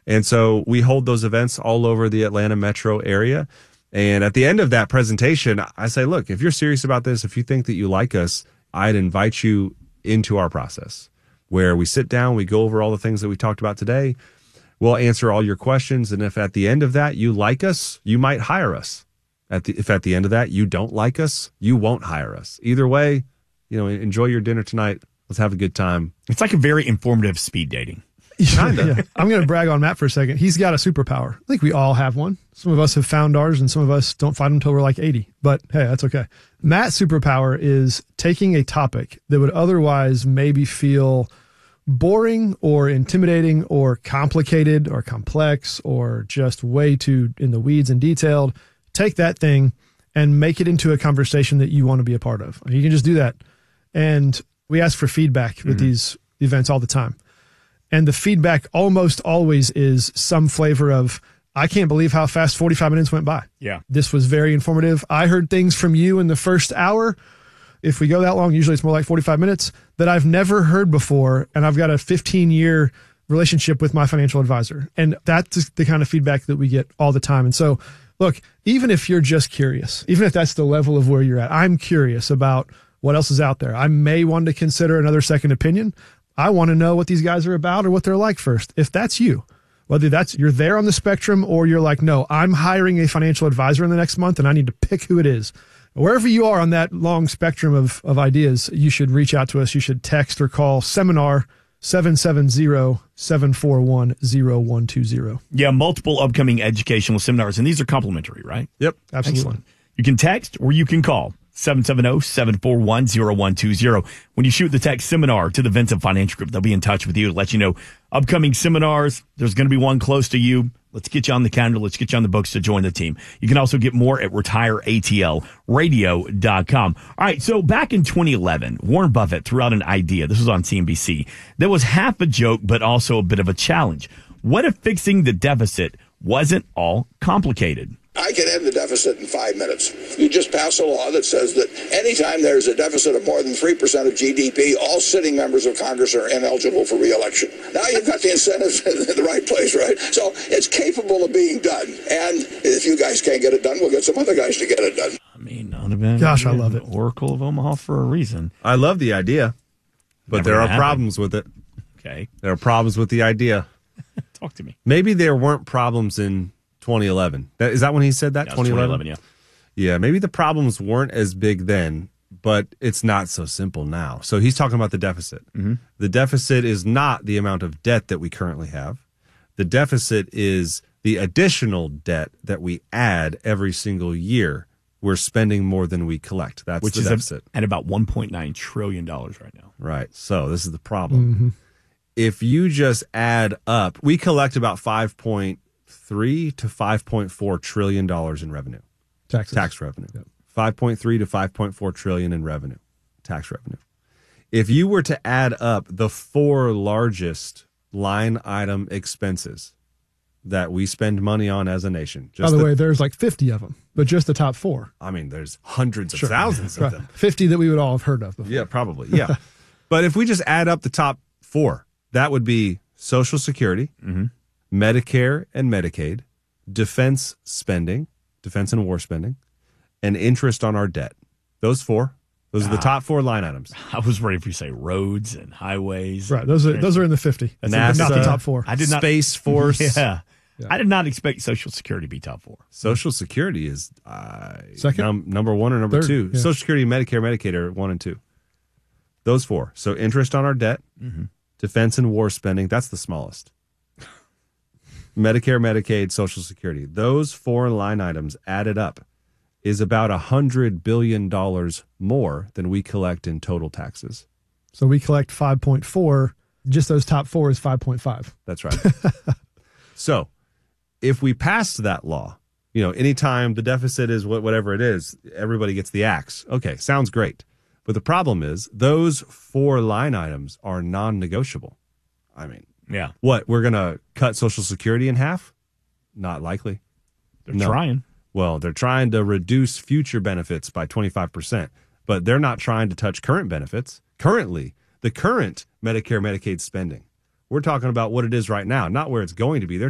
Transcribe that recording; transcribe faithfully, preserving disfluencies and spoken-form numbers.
And so we hold those events all over the Atlanta metro area. And at the end of that presentation, I say, look, if you're serious about this, if you think that you like us, I'd invite you into our process where we sit down, we go over all the things that we talked about today. We'll answer all your questions. And if at the end of that you like us, you might hire us. At the, if at the end of that you don't like us, you won't hire us. Either way, you know, enjoy your dinner tonight. Let's have a good time. It's like a very informative speed dating. Kinda. Yeah. I'm going to brag on Matt for a second. He's got a superpower. I think we all have one. Some of us have found ours and some of us don't find them until we're like eighty. But hey, that's okay. Matt's superpower is taking a topic that would otherwise maybe feel boring or intimidating or complicated or complex or just way too in the weeds and detailed. Take that thing and make it into a conversation that you want to be a part of. You can just do that. And we ask for feedback with mm-hmm. these events all the time. And the feedback almost always is some flavor of, I can't believe how fast forty-five minutes went by. Yeah. This was very informative. I heard things from you in the first hour. If we go that long, usually it's more like forty-five minutes that I've never heard before. And I've got a fifteen year relationship with my financial advisor. And that's the kind of feedback that we get all the time. And so, look, even if you're just curious, even if that's the level of where you're at, I'm curious about what else is out there. I may want to consider another second opinion. I want to know what these guys are about or what they're like first. If that's you, whether that's you're there on the spectrum or you're like, no, I'm hiring a financial advisor in the next month and I need to pick who it is. Wherever you are on that long spectrum of, of ideas, you should reach out to us. You should text or call seminar seven seven zero, seven four one, zero one two zero. Yeah, multiple upcoming educational seminars, and these are complimentary, right? Yep, absolutely. Excellent. You can text or you can call seven seven zero, seven four one, zero one two zero. When you shoot the text seminar to the Vincent Financial Group, they'll be in touch with you to let you know upcoming seminars. There's going to be one close to you. Let's get you on the calendar. Let's get you on the books to join the team. You can also get more at retire A T L radio dot com. All right, so back in twenty eleven, Warren Buffett threw out an idea. This was on C N B C. That was half a joke, but also a bit of a challenge. What if fixing the deficit wasn't all complicated? I can end the deficit in five minutes. You just pass a law that says that anytime there's a deficit of more than three percent of G D P, all sitting members of Congress are ineligible for re-election. Now you've got the incentives in the right place, right? So it's capable of being done. And if you guys can't get it done, we'll get some other guys to get it done. I mean, not have been Gosh, I love it. Oracle of Omaha for a reason. I love the idea, but Never there are happened. problems with it. Okay. There are problems with the idea. Talk to me. Maybe there weren't problems in twenty eleven. That, is that when he said that? Yeah, twenty eleven? twenty eleven, yeah. Yeah, maybe the problems weren't as big then, but it's not so simple now. So he's talking about the deficit. Mm-hmm. The deficit is not the amount of debt that we currently have. The deficit is the additional debt that we add every single year. We're spending more than we collect. That's Which the is deficit. A, at about one point nine trillion dollars right now. Right. So this is the problem. Mm-hmm. If you just add up, we collect about five point three to five point four trillion dollars in revenue. Taxes. Tax revenue. Yep. five point three to five point four trillion in revenue. Tax revenue. If you were to add up the four largest line item expenses that we spend money on as a nation. Just By the, the way, there's like fifty of them, but just the top four. I mean, there's hundreds of Sure. thousands of Right. them. fifty that we would all have heard of before. Yeah, probably. Yeah. But if we just add up the top four, that would be Social Security, Mm-hmm. Medicare and Medicaid, defense spending, defense and war spending, and interest on our debt. Those four. Those are the top four line items. I was ready for you to say roads and highways. Right. Those are those are in the fifty. That's NASA, not the top four. I did not. Space Force. Yeah. Yeah. I did not expect Social Security to be top four. Social Security is uh, Second? num- number one or number Third, two. yeah. Social Security, Medicare, Medicaid are one and two. Those four. So interest on our debt, Mm-hmm. defense and war spending, that's the smallest. Medicare, Medicaid, Social Security. Those four line items added up is about one hundred billion dollars more than we collect in total taxes. So we collect five point four. Just those top four is five point five. That's right. So if we passed that law, you know, anytime the deficit is wh- whatever it is, everybody gets the axe. Okay, sounds great. But the problem is those four line items are non-negotiable. I mean, Yeah. what, we're going to cut Social Security in half? Not likely. They're No. trying. Well, they're trying to reduce future benefits by twenty-five percent, but they're not trying to touch current benefits. Currently, the current Medicare, Medicaid spending, we're talking about what it is right now, not where it's going to be. They're